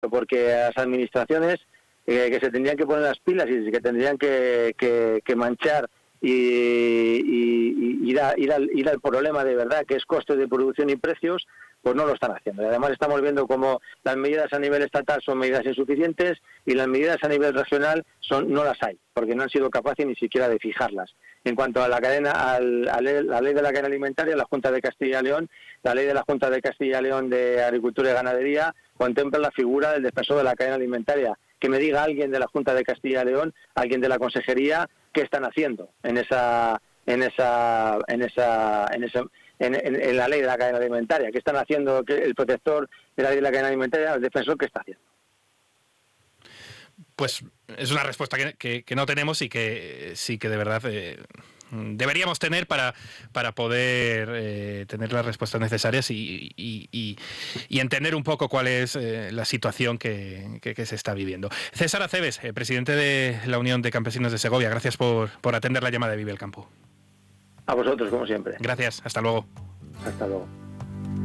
porque las administraciones que se tendrían que poner las pilas y que tendrían que manchar y ir al problema de verdad, que es coste de producción y precios, pues no lo están haciendo. Y además estamos viendo como las medidas a nivel estatal son medidas insuficientes y las medidas a nivel regional no las hay, porque no han sido capaces ni siquiera de fijarlas. En cuanto a la ley de la cadena alimentaria, la Junta de Castilla y León, la ley de la Junta de Castilla y León de Agricultura y Ganadería contempla la figura del defensor de la cadena alimentaria. Que me diga alguien de la Junta de Castilla y León, alguien de la Consejería, qué están haciendo en la ley de la cadena alimentaria, qué están haciendo el protector de la ley de la cadena alimentaria, el defensor, qué está haciendo. Pues es una respuesta que no tenemos y que sí que de verdad deberíamos tener para poder tener las respuestas necesarias y entender un poco cuál es la situación que se está viviendo. César Acebes, presidente de la Unión de Campesinos de Segovia, gracias por atender la llamada de Vive el Campo. A vosotros, como siempre. Gracias, hasta luego. Hasta luego.